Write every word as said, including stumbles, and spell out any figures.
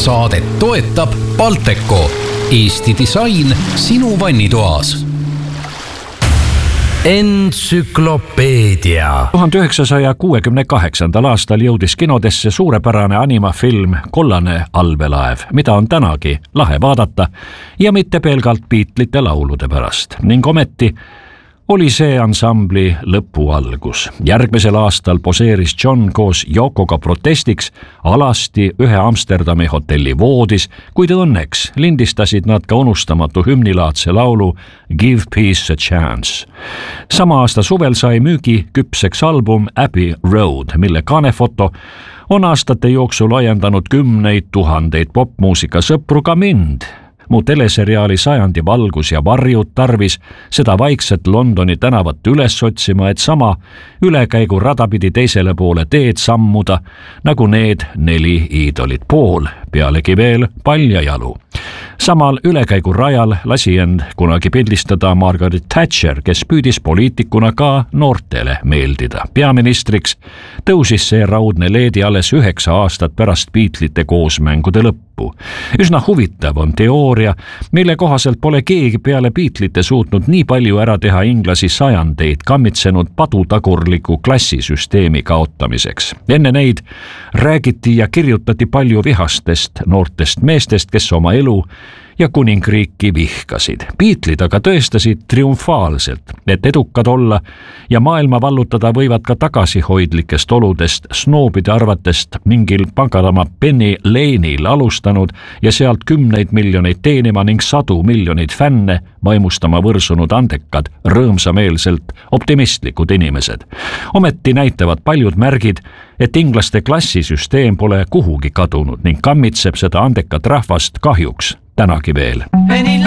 Saadet toetab Balteco, Eesti disain sinu vannitoas. Entsüklopeedia. tuhande üheksasaja kuuekümne kaheksandal aastal jõudis kinodesse suurepärane animafilm Kollane allveelaev, mida on tänagi lahe vaadata ja mitte pelgalt Beatlesite laulude pärast. Ning ometi oli see ansambli lõpu algus. Järgmisel aastal poseeris John koos Yokoga protestiks alasti ühe Amsterdami hotelli voodis, kuid õnneks lindistasid nad ka unustamatu hümnilaadse laulu Give Peace a Chance. Sama aasta suvel sai müügi küpseks album Abbey Road, mille kaanefoto on aastate jooksul ajendanud kümneid tuhandeid popmuusika sõpru ka mind. Mu teleseriaali Sajandi valgus ja varjud tarvis seda vaikset Londoni tänavat üles otsima, et sama ülekäigu radapidi teisele poole teed sammuda, nagu need neli iidolit pool, pealegi veel paljajalu. Samal ülekäigu rajal lasi end kunagi pildistada Margaret Thatcher, kes püüdis poliitikuna ka noortele meeldida. Peaministriks tõusis see raudne leedi alles üheksa aastat pärast Beatlesite koosmängude lõppu. Üsna huvitav on teooria, mille kohaselt pole keegi peale Beatlesite suutnud nii palju ära teha inglasi sajandeid kammitsenud padutagurliku klassisüsteemi kaotamiseks. Enne neid räägiti ja kirjutati palju vihastest noortest meestest, kes oma elu ja kuningriiki vihkasid. Beatlesid aga tõestasid triumfaalselt, et edukad olla ja maailma vallutada võivad ka tagasihoidlikest oludest snoobide arvatest mingil pagadama Penny Lane'il alustanud ja sealt kümneid miljoneid teenima ning sadu miljoneid fänne vaimustama võrsunud andekad, rõõmsameelselt optimistlikud inimesed. Ometi näitavad paljud märgid, et inglaste klassisüsteem pole kuhugi kadunud ning kammitseb seda andekat rahvast kahjuks tänagi veel.